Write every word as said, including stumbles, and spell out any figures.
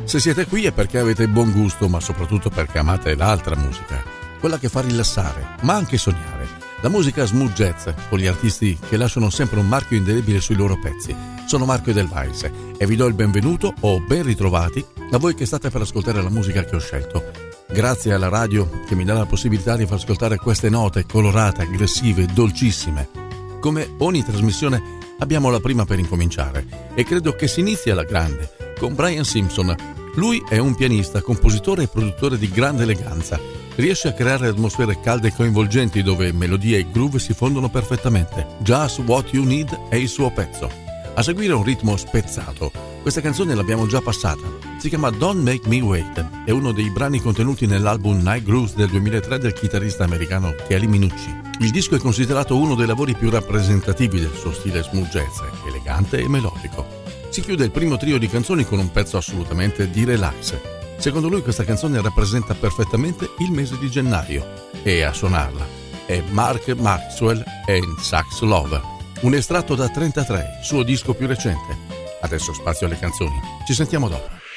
Se siete qui è perché avete buon gusto, ma soprattutto perché amate l'altra musica, quella che fa rilassare, ma anche sognare. La musica smooth jazz, con gli artisti che lasciano sempre un marchio indelebile sui loro pezzi. Sono Marco Edelweiss e vi do il benvenuto o ben ritrovati a voi che state per ascoltare la musica che ho scelto. Grazie alla radio che mi dà la possibilità di far ascoltare queste note colorate, aggressive, dolcissime. Come ogni trasmissione abbiamo la prima per incominciare e credo che si inizi alla grande con Brian Simpson. Lui è un pianista, compositore e produttore di grande eleganza. Riesce a creare atmosfere calde e coinvolgenti dove melodia e groove si fondono perfettamente. Just What You Need è il suo pezzo. A seguire un ritmo spezzato. Questa canzone l'abbiamo già passata. Si chiama Don't Make Me Wait. È uno dei brani contenuti nell'album Night Grooves del duemilatré del chitarrista americano Kelly Minucci. Il disco è considerato uno dei lavori più rappresentativi del suo stile smooth jazz, elegante e melodico. Si chiude il primo trio di canzoni con un pezzo assolutamente di relax. Secondo lui questa canzone rappresenta perfettamente il mese di gennaio e a suonarla è Mark Maxwell and Sax Lover, un estratto da trentatré, suo disco più recente. Adesso spazio alle canzoni, ci sentiamo dopo.